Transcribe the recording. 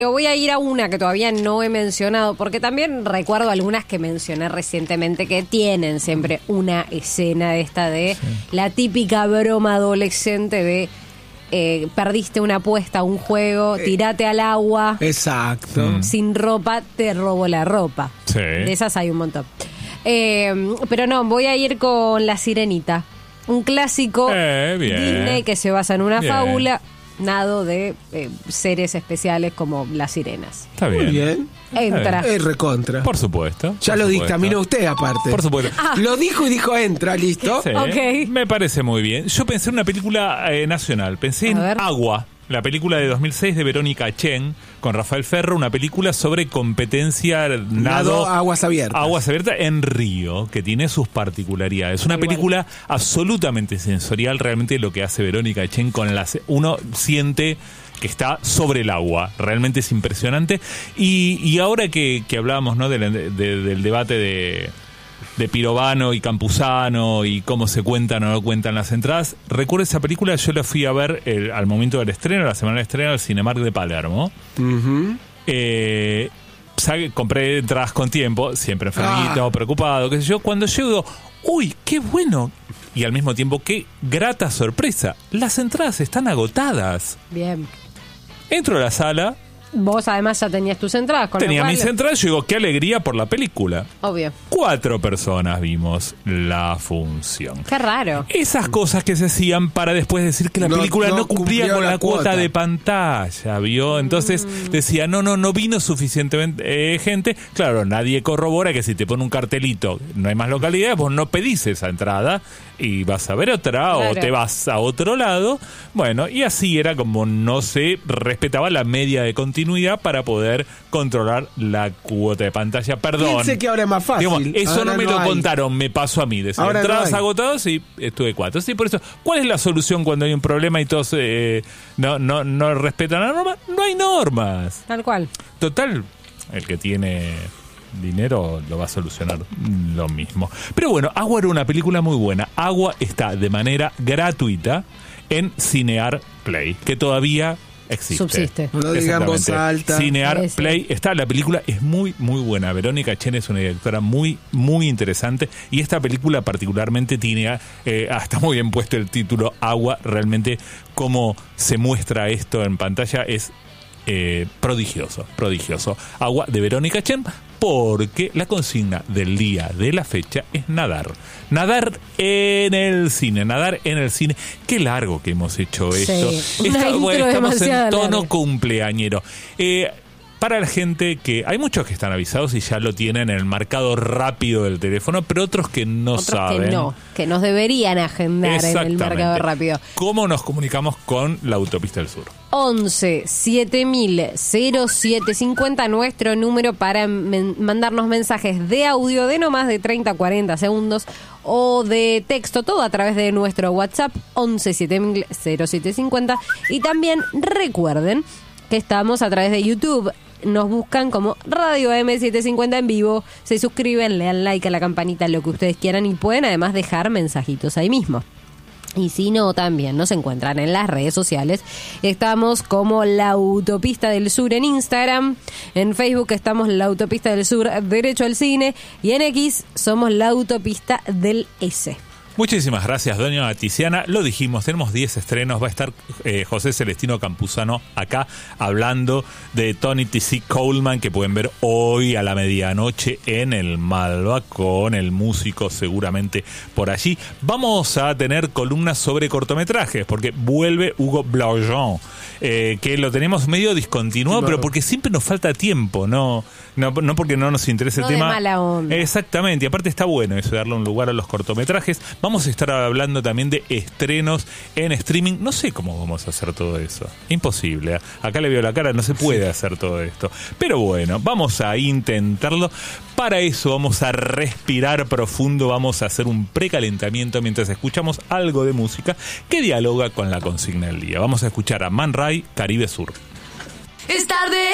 Voy a ir a una que todavía no he mencionado, porque también recuerdo algunas que mencioné recientemente que tienen siempre una escena de esta de la típica broma adolescente de perdiste una apuesta, un juego, tirate al agua. Exacto. Sin ropa, te robo la ropa. Sí. De esas hay un montón. Pero no, voy a ir con La Sirenita. Un clásico bien. Disney que se basa en una Bien. fábula. Nado de seres especiales como las sirenas. Está bien. Muy bien. Entra. Recontra. Por supuesto. Ya por lo supuesto. dictaminó usted aparte. Por supuesto. Lo dijo y dijo entra, listo. Sí, Ok. me parece muy bien. Yo pensé en una película nacional. Pensé en A ver. Agua, la película de 2006 de Verónica Chen con Rafael Ferro, una película sobre competencia Nado aguas abiertas. Aguas abiertas en Río, que tiene sus particularidades. Una película absolutamente sensorial, realmente lo que hace Verónica Chen con uno siente que está sobre el agua, realmente es impresionante. Y ahora que hablábamos, ¿no? del debate de Pirovano y Campuzano y cómo se cuentan o no cuentan las entradas, recuerdo esa película, yo la fui a ver al momento del estreno, la semana del estreno, al Cinemark de Palermo. Ujú. Compré entradas con tiempo, siempre enfermito, preocupado, qué sé yo. Cuando llego, ¡uy, qué bueno! Y al mismo tiempo, qué grata sorpresa. Las entradas están agotadas. Bien. Entro a la sala, Vos además ya tenías tus entradas. Con tenía lo cual, mis entradas, yo digo, qué alegría por la película. Obvio. 4 personas vimos la función. Qué raro. Esas cosas que se hacían para después decir que la película no cumplía cumplió con la cuota cuota de pantalla, ¿vio? Entonces decía, no vino suficientemente gente. Claro, nadie corrobora que si te pone un cartelito, no hay más localidades, vos no pedís esa entrada y vas a ver otra o Claro. te vas a otro lado. Bueno, y así era como no se respetaba la media de continuidad para poder controlar la cuota de pantalla. Perdón. Piense que ahora es más fácil. Digamos, eso Ahora no me lo hay. contaron, me pasó a mí. Decía, Ahora no entradas hay. agotadas y estuve 4. Sí, por eso, ¿cuál es la solución cuando hay un problema y todos no respetan la norma? No hay normas. Tal cual. Total, el que tiene dinero lo va a solucionar lo mismo. Pero bueno, Agua era una película muy buena. Agua está de manera gratuita en Cinear Play, que todavía existe. Subsiste. No lo diga en voz Exactamente. alta. Cinear Sí, sí. Play está, la película es muy muy buena. Verónica Chen es una directora muy muy interesante y esta película particularmente tiene está muy bien puesto el título Agua. Realmente cómo se muestra esto en pantalla es prodigioso. Agua de Verónica Chen, porque la consigna del día de la fecha es nadar en el cine. Qué largo que hemos hecho Sí, esto. una intro Estamos en demasiado tono larga. cumpleañero. Para la gente que hay muchos que están avisados y ya lo tienen en el marcado rápido del teléfono, pero otros que no Otros saben. que nos deberían agendar en el Exactamente. mercado rápido. ¿Cómo nos comunicamos con la Autopista del Sur? 11 7000 0750, nuestro número para mandarnos mensajes de audio de no más de 30 40 segundos o de texto, todo a través de nuestro WhatsApp 11 7000 0750. Y también recuerden que estamos a través de YouTube. Nos buscan como Radio AM750 en vivo, se suscriben, le dan like a la campanita, lo que ustedes quieran, y pueden además dejar mensajitos ahí mismo. Y si no, también nos encuentran en las redes sociales. Estamos como La Autopista del Sur en Instagram. En Facebook estamos La Autopista del Sur Derecho al Cine. Y en X somos La Autopista del S. Muchísimas gracias, doña Tiziana. Lo dijimos, tenemos 10 estrenos. Va a estar José Celestino Campuzano acá hablando de Tony T.C. Coleman, que pueden ver hoy a la medianoche en el Malva, con el músico seguramente por allí. Vamos a tener columnas sobre cortometrajes, porque vuelve Hugo Blaujean, que lo tenemos medio discontinuado, Claro. pero porque siempre nos falta tiempo, no porque no nos interese No el de tema. mala onda. Exactamente, y aparte está bueno eso de darle un lugar a los cortometrajes. Vamos a estar hablando también de estrenos en streaming. No sé cómo vamos a hacer todo eso. Imposible. Acá le veo la cara, no se puede hacer todo esto. Pero bueno, vamos a intentarlo. Para eso vamos a respirar profundo, vamos a hacer un precalentamiento mientras escuchamos algo de música que dialoga con la consigna del día. Vamos a escuchar a Man Ray, Caribe Sur. Es tarde.